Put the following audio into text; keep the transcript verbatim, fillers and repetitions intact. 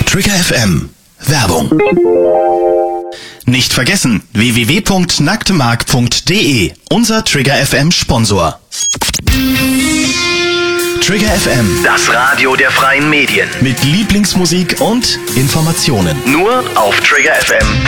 Trigger F M. Werbung. Nicht vergessen, w w w punkt nacktemark punkt d e, unser Trigger F M Sponsor. Trigger F M, das Radio der freien Medien. mit Lieblingsmusik und Informationen. Nur auf trigger f m